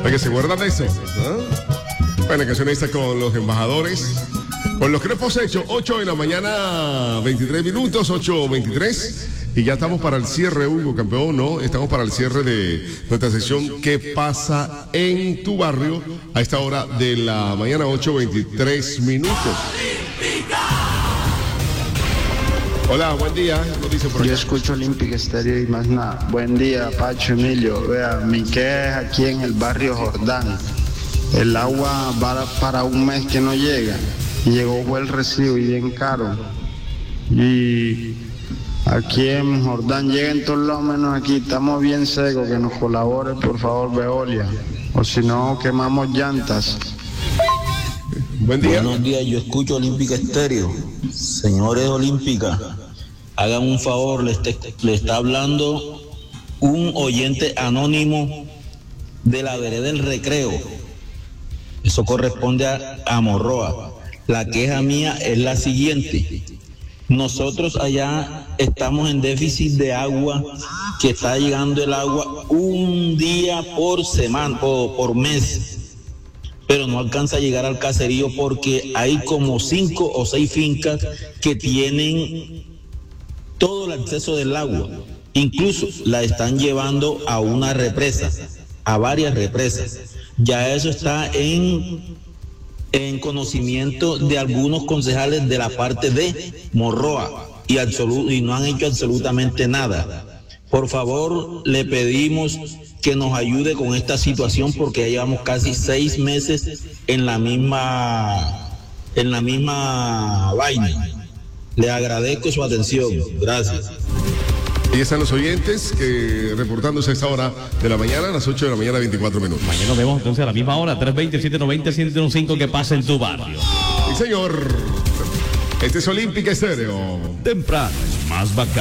Oye, ¿se acuerdan de eso? Bueno, canción esta con los embajadores. Con los crepos hechos, 8 de la mañana, 23 minutos, 8:23. Y ya estamos para el cierre, Hugo, campeón, ¿no? Estamos para el cierre de nuestra sección ¿Qué pasa en tu barrio? A esta hora de la mañana, 8:23 minutos. Hola, buen día. ¿Qué dice por Yo escucho Olímpica Estéreo y más nada. Buen día, Pacho, Emilio. Vea, mi queja aquí en el barrio Jordán. El agua va para un mes que no llega. Y llegó el recibo y bien caro. Y aquí en Jordán llega en todos lados menos aquí. Estamos bien secos. Que nos colabore, por favor, Veolia. O si no, quemamos llantas. Buen día. Buenos días, yo escucho Olímpica Estéreo. Señores de Olímpica, hagan un favor, le está hablando un oyente anónimo de la vereda del Recreo. Eso corresponde a Morroa. La queja mía es la siguiente. Nosotros allá estamos en déficit de agua, que está llegando el agua un día por semana o por mes. Pero no alcanza a llegar al caserío porque hay como 5 o 6 fincas que tienen todo el acceso del agua. Incluso la están llevando a una represa, a varias represas. Ya eso está en conocimiento de algunos concejales de la parte de Morroa y no han hecho absolutamente nada. Por favor, le pedimos que nos ayude con esta situación porque ya llevamos casi 6 meses en la misma vaina. Le agradezco su atención. Gracias. Y están los oyentes que reportándose a esta hora de la mañana, a las 8 de la mañana, 24 minutos. Mañana nos vemos entonces a la misma hora, 320-790-1015, que pasa en tu barrio. Sí, señor. Este es Olímpica Estéreo. Temprano es más bacán.